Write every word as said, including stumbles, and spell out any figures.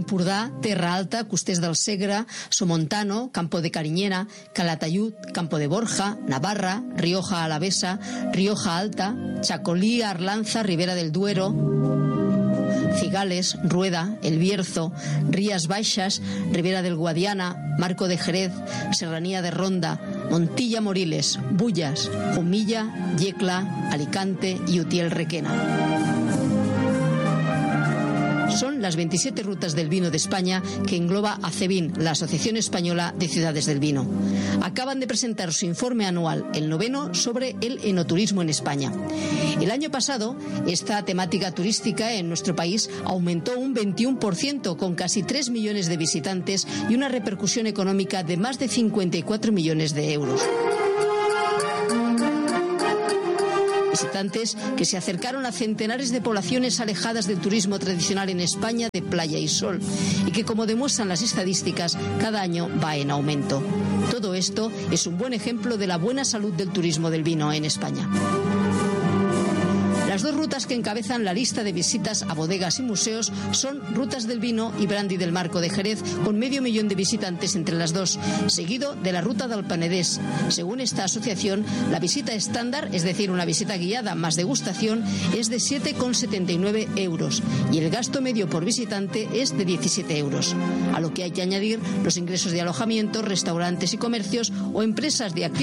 Empordà, Terra Alta, Costers del Segre, Somontano, Campo de Cariñena, Calatayud, Campo de Borja, Navarra, Rioja Alavesa, Rioja Alta, Chacolí, Arlanza, Ribera del Duero, Cigales, Rueda, El Bierzo, Rías Baixas, Ribera del Guadiana, Marco de Jerez, Serranía de Ronda, Montilla Moriles, Bullas, Jumilla, Yecla, Alicante y Utiel Requena. Son las veintisiete rutas del vino de España que engloba ACEVIN, la Asociación Española de Ciudades del Vino. Acaban de presentar su informe anual, el noveno, sobre el enoturismo en España. El año pasado, esta temática turística en nuestro país aumentó un veintiuno por ciento, con casi tres millones de visitantes y una repercusión económica de más de cincuenta y cuatro millones de euros. Visitantes que se acercaron a centenares de poblaciones alejadas del turismo tradicional en España de playa y sol, y que, como demuestran las estadísticas, cada año va en aumento. Todo esto es un buen ejemplo de la buena salud del turismo del vino en España. Las dos rutas que encabezan la lista de visitas a bodegas y museos son Rutas del Vino y Brandy del Marco de Jerez, con medio millón de visitantes entre las dos, seguido de la Ruta del Penedés. Según esta asociación, la visita estándar, es decir, una visita guiada más degustación, es de siete con setenta y nueve euros y el gasto medio por visitante es de diecisiete euros, a lo que hay que añadir los ingresos de alojamiento, restaurantes y comercios o empresas de actividad